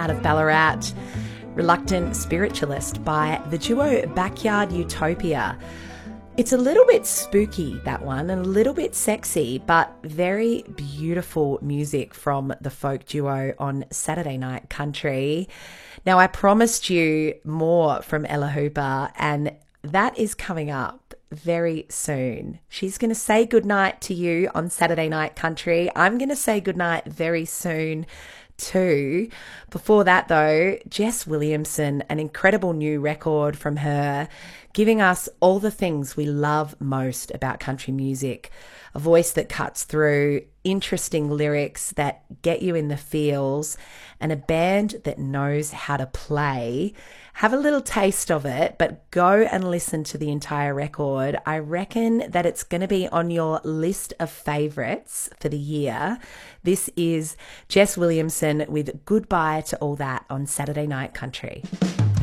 out of Ballarat, Reluctant Spiritualist by the duo Backyard Utopia. It's a little bit spooky, that one, and a little bit sexy, but very beautiful music from the folk duo on Saturday Night Country. Now, I promised you more from Ella Hooper, and that is coming up very soon. She's going to say goodnight to you on Saturday Night Country. I'm going to say goodnight very soon too. Before that though, Jess Williamson, an incredible new record from her, giving us all the things we love most about country music. A voice that cuts through, interesting lyrics that get you in the feels, and a band that knows how to play. Have a little taste of it, but go and listen to the entire record. I reckon that it's going to be on your list of favourites for the year. This is Jess Williamson with Goodbye to All That on Saturday Night Country.